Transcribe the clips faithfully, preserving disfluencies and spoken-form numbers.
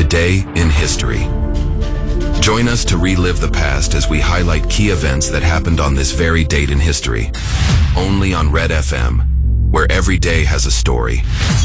Today in History. Join us to relive the past as we highlight key events that happened on this very date in history. Only on Red F M, where every day has a story.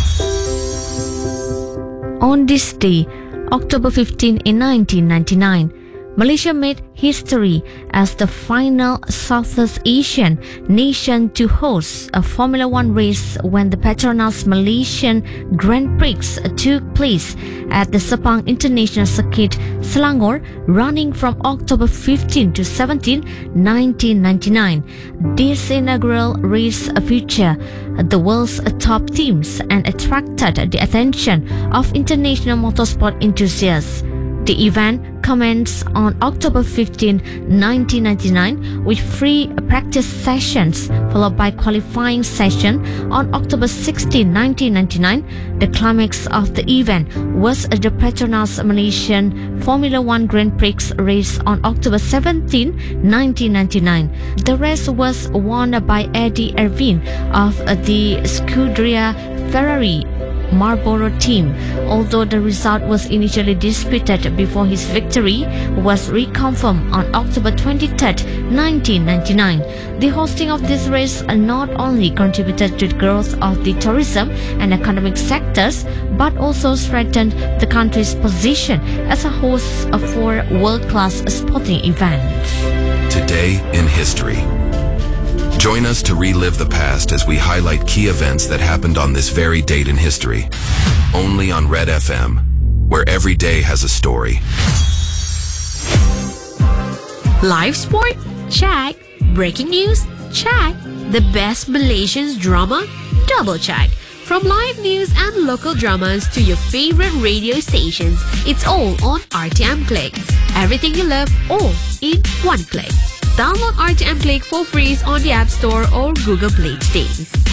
On this day, October fifteenth in nineteen ninety-nine, Malaysia made history as the final Southeast Asian nation to host a Formula One race when the Petronas Malaysian Grand Prix took place at the Sepang International Circuit, Selangor, running from October fifteenth to seventeenth, nineteen ninety-nine. This inaugural race featured the world's top teams and attracted the attention of international motorsport enthusiasts. The event commenced on October fifteenth, nineteen ninety-nine with free practice sessions followed by qualifying session on October sixteenth, nineteen ninety-nine. The climax of the event was the Petronas Malaysian Formula One Grand Prix race on October seventeenth, nineteen ninety-nine. The race was won by Eddie Irvine of the Scuderia Ferrari Marlboro team, although the result was initially disputed before his victory was reconfirmed on October twenty-third, nineteen ninety-nine. The hosting of this race not only contributed to the growth of the tourism and economic sectors, but also strengthened the country's position as a host for world-class sporting events. Today in History. Join us to relive the past as we highlight key events that happened on this very date in history. Only on Red F M, where every day has a story. Live sport? Check. Breaking news? Check. The best Malaysian drama? Double check. From live news and local dramas to your favorite radio stations, it's all on R T M Click. Everything you love, all in one click. Download R T M Click for free on the App Store or Google Play today.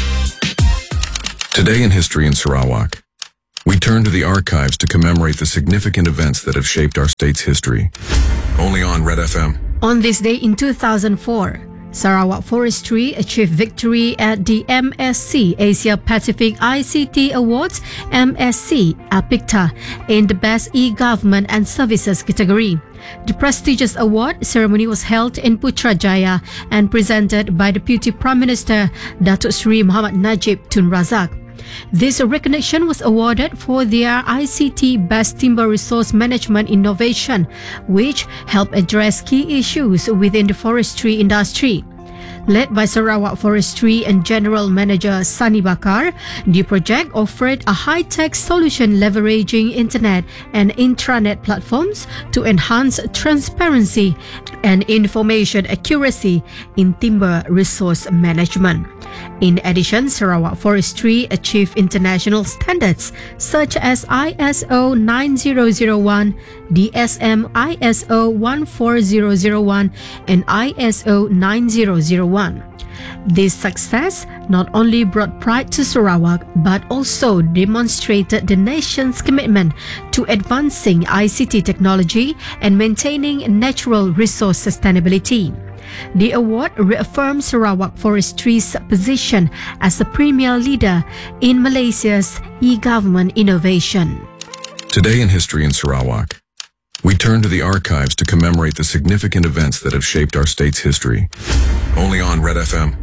Today in History in Sarawak. We turn to the archives to commemorate the significant events that have shaped our state's history. Only on Red F M. On this day in two thousand four, Sarawak Forestry achieved victory at the M S C Asia Pacific I C T Awards M S C APICTA in the Best E-Government and Services category. The prestigious award ceremony was held in Putrajaya and presented by Deputy Prime Minister Datuk Seri Muhammad Najib Tun Razak. This recognition was awarded for their I C T Best Timber Resource Management Innovation, which helped address key issues within the forestry industry. Led by Sarawak Forestry and General Manager Sani Bakar, the project offered a high-tech solution leveraging internet and intranet platforms to enhance transparency and information accuracy in timber resource management. In addition, Sarawak Forestry achieved international standards such as I S O nine thousand one, D S M I S O one four zero zero one, and I S O nine thousand one. This success not only brought pride to Sarawak but also demonstrated the nation's commitment to advancing I C T technology and maintaining natural resource sustainability. The award reaffirms Sarawak Forestry's position as a premier leader in Malaysia's e-government innovation. Today in History in Sarawak. We turn to the archives to commemorate the significant events that have shaped our state's history. Only on Red F M.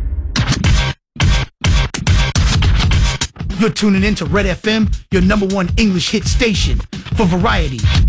You're tuning in to Red F M, your number one English hit station for variety,